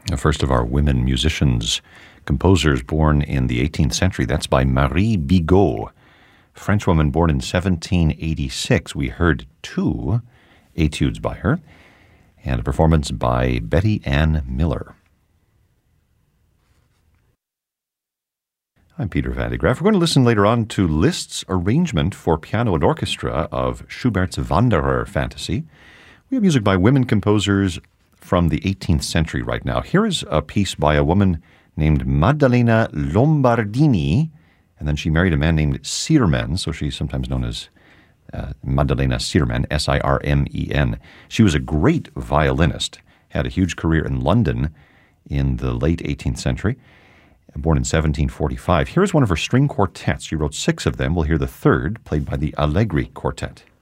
The first of our women musicians, composers born in the 18th century. That's by Marie Bigot, Frenchwoman born in 1786. We heard two etudes by her, and a performance by Betty Ann Miller. I'm Peter Van de Graaff. We're going to listen later on to Liszt's arrangement for piano and orchestra of Schubert's Wanderer Fantasy. We have music by women composers from the 18th century right now. Here is a piece by a woman named Maddalena Lombardini, and then she married a man named Sirmen, so she's sometimes known as Maddalena Sirmen, S-I-R-M-E-N. She was a great violinist, had a huge career in London in the late 18th century, born in 1745. Here's one of her string quartets. She wrote 6 of them. We'll hear the third, played by the Allegri Quartet.